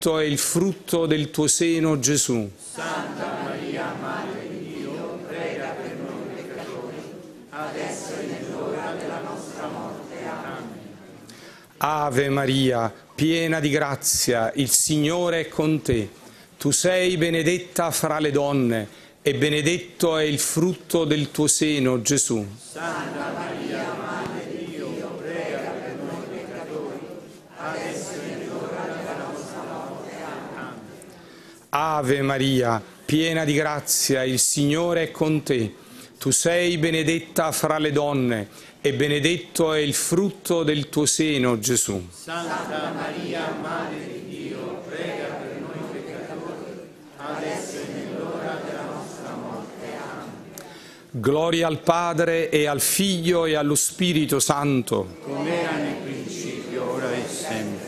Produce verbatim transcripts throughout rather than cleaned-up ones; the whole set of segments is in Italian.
benedetto è il frutto del tuo seno, Gesù. Santa Maria, Madre di Dio, prega per noi peccatori, adesso e nell'ora della nostra morte. Amen. Ave Maria, piena di grazia, il Signore è con te. Tu sei benedetta fra le donne e benedetto è il frutto del tuo seno, Gesù. Santa Maria, Madre di Dio, prega per noi peccatori, adesso e nell'ora della nostra morte. Amen. Ave Maria, piena di grazia, il Signore è con te. Tu sei benedetta fra le donne e benedetto è il frutto del tuo seno, Gesù. Santa Maria, Madre di Dio, prega per noi peccatori, adesso e nell'ora della nostra morte. Amen. Gloria al Padre e al Figlio e allo Spirito Santo. Come era nel principio, ora e sempre.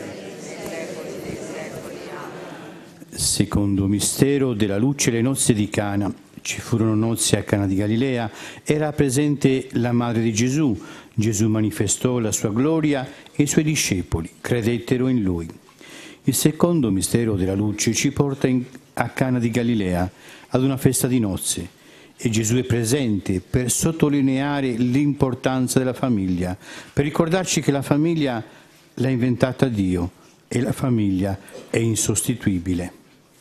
Secondo mistero della luce, le nozze di Cana. Ci furono nozze a Cana di Galilea, era presente la madre di Gesù. Gesù manifestò la sua gloria e i suoi discepoli credettero in lui. Il secondo mistero della luce ci porta in, a Cana di Galilea, ad una festa di nozze. E Gesù è presente per sottolineare l'importanza della famiglia, per ricordarci che la famiglia l'ha inventata Dio e la famiglia è insostituibile.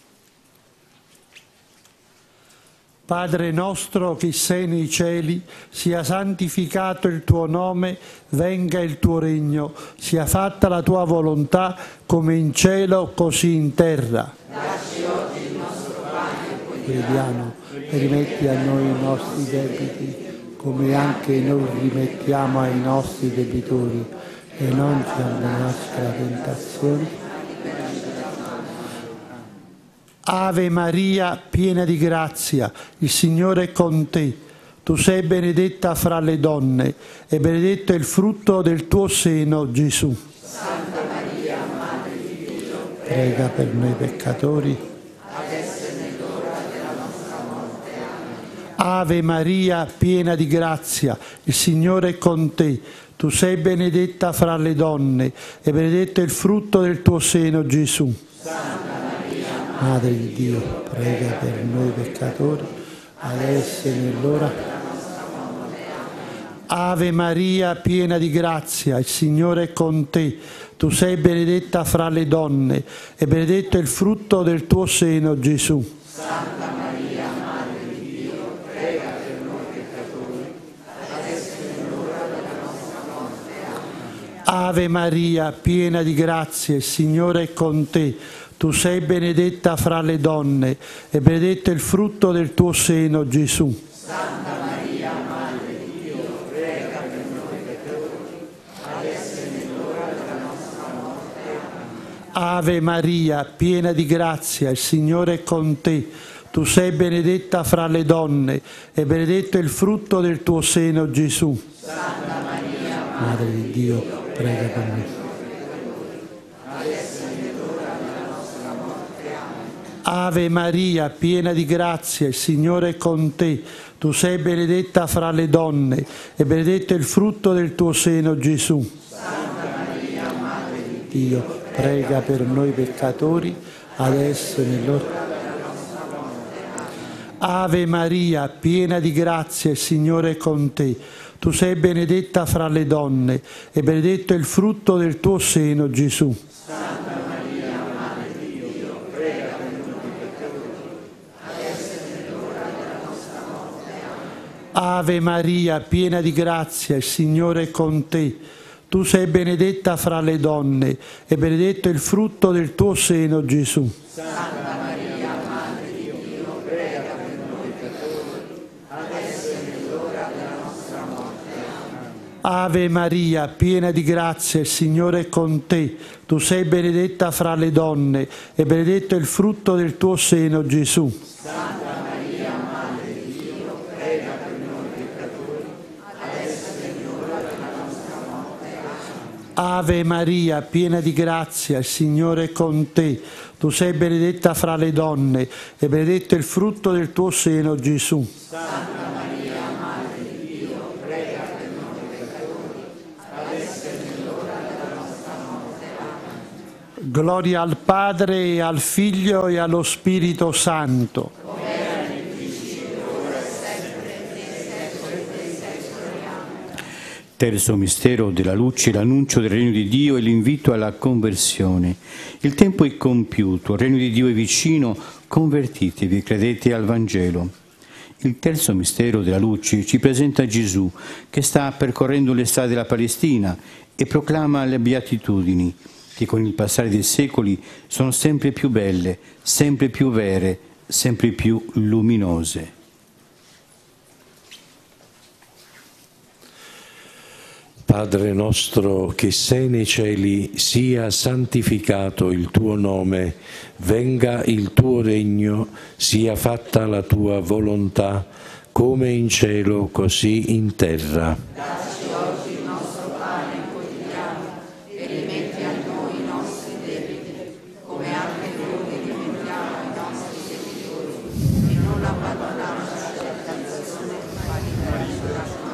Padre nostro che sei nei cieli, sia santificato il tuo nome, venga il tuo regno, sia fatta la tua volontà come in cielo così in terra. Dacci oggi il nostro pane quotidiano e rimetti a noi i nostri debiti, come anche noi rimettiamo ai nostri debitori, e non ci abbandonarci alla tentazione. Ave Maria, piena di grazia, il Signore è con te. Tu sei benedetta fra le donne e benedetto è il frutto del tuo seno, Gesù. Santa Maria, Madre di Dio, prega per noi peccatori, adesso e nell'ora della nostra morte. Amen. Ave Maria, piena di grazia, il Signore è con te. Tu sei benedetta fra le donne e benedetto è il frutto del tuo seno, Gesù. Santa Madre di Dio, prega per noi peccatori, adesso e nell'ora. Ave Maria, piena di grazia, il Signore è con te. Tu sei benedetta fra le donne e benedetto è il frutto del tuo seno, Gesù. Santa Maria, Madre di Dio, prega per noi peccatori, adesso e nell'ora della nostra morte. Amen. Ave Maria, piena di grazia, il Signore è con te. Tu sei benedetta fra le donne e benedetto è il frutto del tuo seno, Gesù. Santa Maria, Madre di Dio, prega per noi peccatori, adesso e nell'ora della nostra morte. Amen. Ave Maria, piena di grazia, il Signore è con te. Tu sei benedetta fra le donne e benedetto è il frutto del tuo seno, Gesù. Santa Maria, Madre di Dio, prega per noi. Ave Maria, piena di grazia, il Signore è con te. Tu sei benedetta fra le donne e benedetto è il frutto del tuo seno, Gesù. Santa Maria, Madre di Dio, prega per noi peccatori, adesso e nell'ora della nostra morte. Ave Maria, piena di grazia, il Signore è con te. Tu sei benedetta fra le donne e benedetto è il frutto del tuo seno, Gesù. Santa Maria, Madre di Dio, prega per noi peccatori, adesso e nell'ora della nostra morte. Amen. Ave Maria, piena di grazia, il Signore è con te. Tu sei benedetta fra le donne e benedetto è il frutto del tuo seno, Gesù. Santa Maria, Madre di Dio, prega per noi peccatori, adesso e nell'ora della nostra morte. Amen. Ave Maria, piena di grazia, il Signore è con te. Tu sei benedetta fra le donne e benedetto è il frutto del tuo seno, Gesù. Santa Maria, Madre di Dio, prega per noi peccatori, adesso e nell'ora della nostra morte. Amen. Ave Maria, piena di grazia, il Signore è con te. Tu sei benedetta fra le donne e benedetto è il frutto del tuo seno, Gesù. Santa Maria, Madre di Dio, prega per noi peccatori, adesso e nell'ora della nostra morte. Amen. Gloria al Padre, e al Figlio, e allo Spirito Santo. Terzo mistero della luce, l'annuncio del regno di Dio e l'invito alla conversione. Il tempo è compiuto, il regno di Dio è vicino, convertitevi e credete al Vangelo. Il terzo mistero della luce ci presenta Gesù che sta percorrendo le strade della Palestina e proclama le beatitudini che con il passare dei secoli sono sempre più belle, sempre più vere, sempre più luminose. Padre nostro che sei nei cieli, sia santificato il tuo nome, venga il tuo regno, sia fatta la tua volontà, come in cielo così in terra. Dacci oggi il nostro pane quotidiano e rimetti a noi i nostri debiti, come anche noi rimettiamo ai nostri debitori, e non abbandonarci alla tentazione, ma liberaci dal male.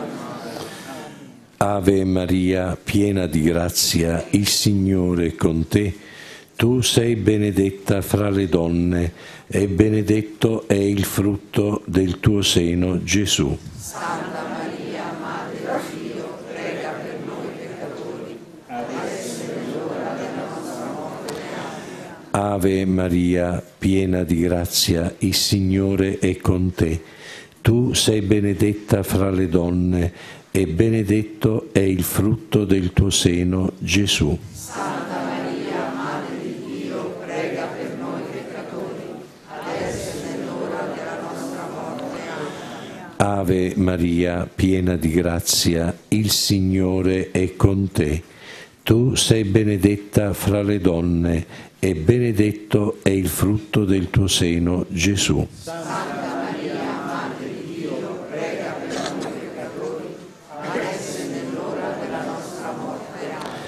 Ave Maria, piena di grazia, il Signore è con te. Tu sei benedetta fra le donne e benedetto è il frutto del tuo seno, Gesù. Santa Maria, Madre di Dio, prega per noi peccatori, adesso è l'ora della nostra morte. Ave Maria, piena di grazia, il Signore è con te. Tu sei benedetta fra le donne e benedetto è il frutto del tuo seno, Gesù. Santa Maria, Madre di Dio, prega per noi peccatori, adesso è l'ora della nostra morte. Ave Maria, piena di grazia, il Signore è con te. Tu sei benedetta fra le donne e benedetto è il frutto del tuo seno, Gesù. Santa Maria, Madre di Dio, prega per noi peccatori, adesso è l'ora della nostra morte.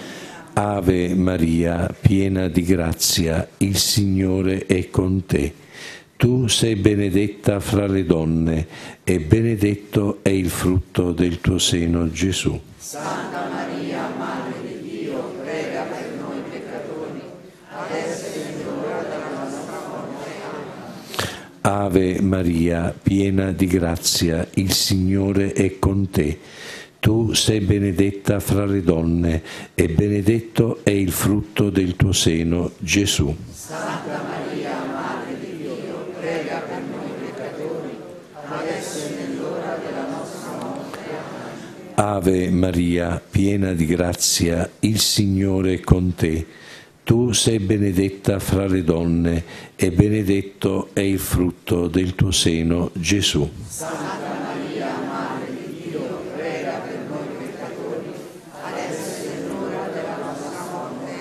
Ave Maria, piena di grazia, il Signore è con te. Tu sei benedetta fra le donne e benedetto è il frutto del tuo seno, Gesù. Santa Maria, Madre di Dio, prega per noi peccatori, adesso è l'ora della nostra morte. Ave Maria, piena di grazia, il Signore è con te. Tu sei benedetta fra le donne e benedetto è il frutto del tuo seno, Gesù. Santa Maria, Madre di Dio, prega per noi peccatori, adesso è l'ora della nostra morte. Ave Maria, piena di grazia, il Signore è con te. Tu sei benedetta fra le donne e benedetto è il frutto del tuo seno, Gesù. Santa Maria, Madre di Dio, prega per noi peccatori, adesso è l'ora della nostra morte.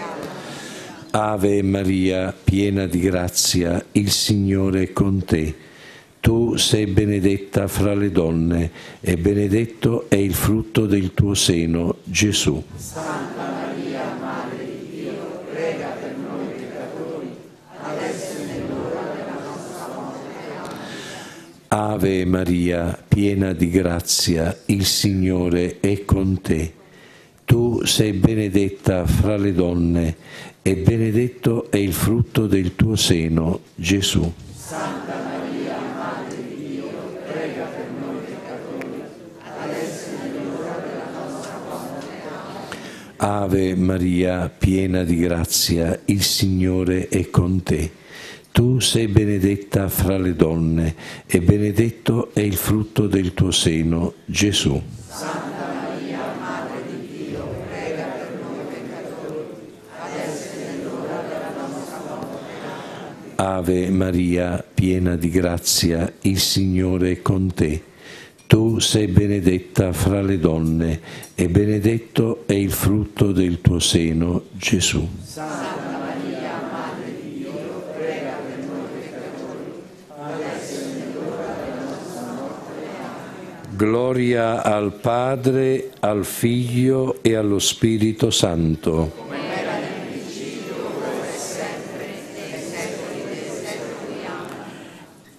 Ave Maria, piena di grazia, il Signore è con te. Tu sei benedetta fra le donne e benedetto è il frutto del tuo seno, Gesù. Santa Maria, Madre di Dio, prega per noi peccatori, adesso è l'ora della nostra morte. Ave Maria, piena di grazia, il Signore è con te. Tu sei benedetta fra le donne e benedetto è il frutto del tuo seno, Gesù. Santa Maria, Madre di Dio, prega per noi peccatori, adesso è l'ora della nostra morte. Ave Maria, piena di grazia, il Signore è con te. Tu sei benedetta fra le donne e benedetto è il frutto del tuo seno, Gesù. Santa Maria, Madre di Dio, prega per noi peccatori, adesso è l'ora della nostra morte. Ave Maria, piena di grazia, il Signore è con te. Tu sei benedetta fra le donne e benedetto è il frutto del tuo seno, Gesù. Santa Maria, Madre di Dio, prega per noi peccatori, adesso è l'ora della nostra morte. Gloria al Padre, al Figlio e allo Spirito Santo. Come era nel principio, ora e sempre, e nei secoli dei secoli. Amen.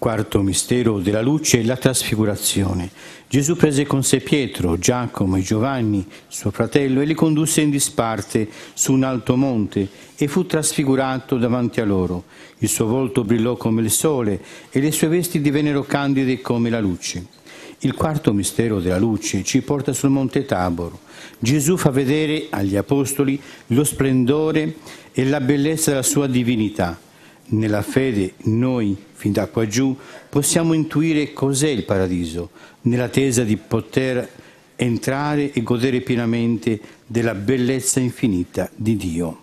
Quarto mistero della luce, la trasfigurazione. Gesù prese con sé Pietro, Giacomo e Giovanni, suo fratello, e li condusse in disparte su un alto monte e fu trasfigurato davanti a loro. Il suo volto brillò come il sole e le sue vesti divennero candide come la luce. Il quarto mistero della luce ci porta sul monte Tabor. Gesù fa vedere agli apostoli lo splendore e la bellezza della sua divinità. Nella fede noi, fin da qua giù, possiamo intuire cos'è il paradiso, nell'attesa di poter entrare e godere pienamente della bellezza infinita di Dio.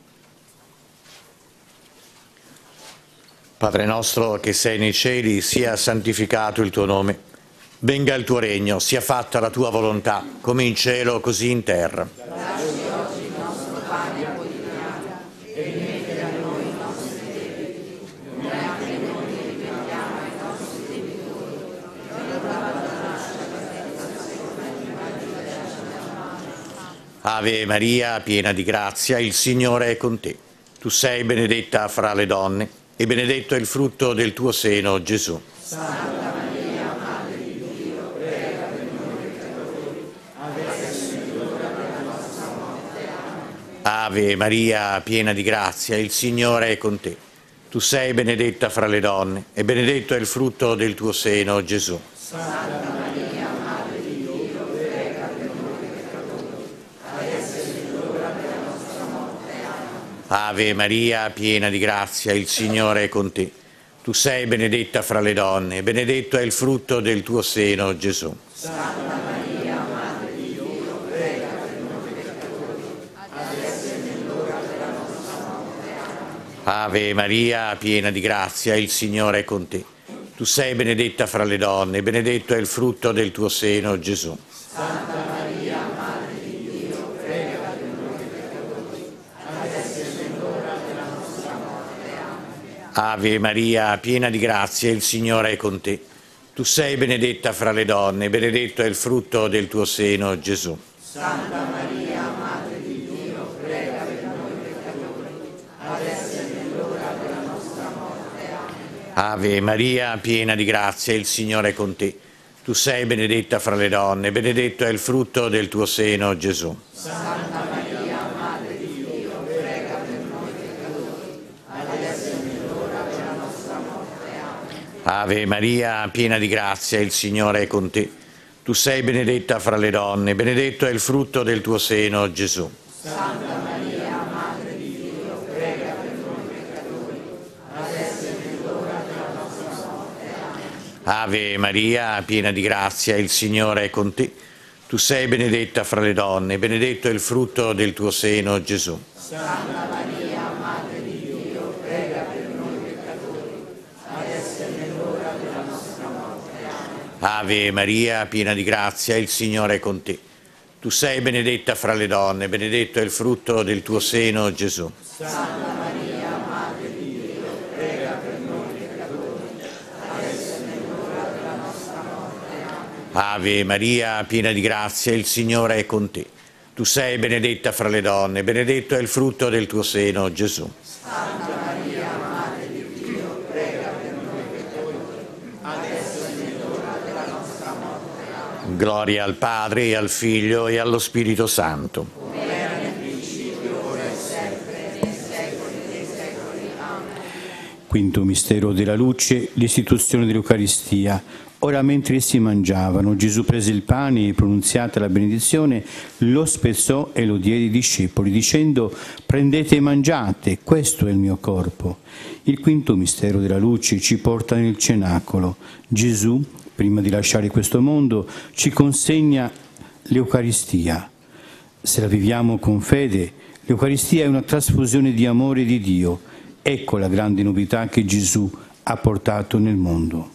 Padre nostro che sei nei cieli, sia santificato il tuo nome. Venga il tuo regno, sia fatta la tua volontà, come in cielo così in terra. Dacci oggi il nostro pane quotidiano e rimetti a noi i nostri debiti, come anche noi rimettiamo ai nostri debitori, e non abbandonarci alla tentazione, ma liberaci dal male. Ave Maria, piena di grazia, il Signore è con te. Tu sei benedetta fra le donne, e benedetto è il frutto del tuo seno, Gesù. Santa Maria, Madre di Dio, prega per noi peccatori, adesso è l'ora della nostra morte. Amen. Ave Maria, piena di grazia, il Signore è con te. Tu sei benedetta fra le donne, e benedetto è il frutto del tuo seno, Gesù. Santa Maria, Madre di Dio, prega per noi peccatori, adesso è l'ora della nostra morte. Amen. Ave Maria, piena di grazia, il Signore è con te. Tu sei benedetta fra le donne, e benedetto è il frutto del tuo seno, Gesù. Santa Maria, Madre di Dio, prega per noi peccatori, adesso è l'ora della nostra morte. Amen. Ave Maria, piena di grazia, il Signore è con te. Tu sei benedetta fra le donne, e benedetto è il frutto del tuo seno, Gesù. Santa Maria, Madre di Dio, prega per noi peccatori, adesso è l'ora della nostra morte. Amen. Ave Maria, piena di grazia, il Signore è con te. Tu sei benedetta fra le donne, e benedetto è il frutto del tuo seno, Gesù. Santa Maria, Madre di Dio, prega per noi peccatori, adesso è l'ora della nostra morte. Amen. Ave Maria, piena di grazia, il Signore è con te. Tu sei benedetta fra le donne, e benedetto è il frutto del tuo seno, Gesù. Santa Maria, Madre di Dio, prega per noi peccatori, adesso è l'ora della nostra morte. Amen. Ave Maria, piena di grazia, il Signore è con te. Tu sei benedetta fra le donne, benedetto è il frutto del tuo seno, Gesù. Santa Maria, Madre di Dio, prega per noi peccatori, adesso è l'ora della nostra morte. Amen. Ave Maria, piena di grazia, il Signore è con te. Tu sei benedetta fra le donne, benedetto è il frutto del tuo seno, Gesù. Santa Maria, Madre di Dio, prega per noi peccatori, adesso è l'ora della nostra morte. Amen. Ave Maria, piena di grazia, il Signore è con te. Tu sei benedetta fra le donne, benedetto è il frutto del tuo seno, Gesù. Santa Maria, Madre di Dio, prega per noi peccatori, adesso è l'ora della nostra morte. Amen. Ave Maria, piena di grazia, il Signore è con te. Tu sei benedetta fra le donne, benedetto è il frutto del tuo seno, Gesù. Santa Maria, Madre di Dio, prega per noi peccatori, adesso è l'ora della nostra morte. Amen. Gloria al Padre, e al Figlio, e allo Spirito Santo. Come era nel principio, ora e sempre, nei secoli dei secoli. Amen. Quinto mistero della luce, l'istituzione dell'Eucaristia. Ora, mentre si mangiavano, Gesù prese il pane e, pronunziata la benedizione, lo spezzò e lo diede ai discepoli, dicendo: prendete e mangiate, questo è il mio corpo. Il quinto mistero della luce ci porta nel cenacolo. Gesù, prima di lasciare questo mondo, ci consegna l'Eucaristia. Se la viviamo con fede, l'Eucaristia è una trasfusione di amore di Dio. Ecco la grande novità che Gesù ha portato nel mondo.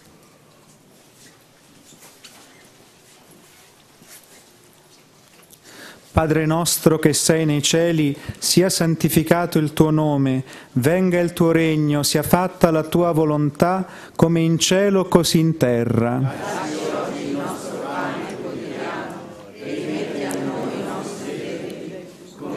Padre nostro che sei nei cieli, sia santificato il tuo nome, venga il tuo regno, sia fatta la tua volontà, come in cielo così in terra.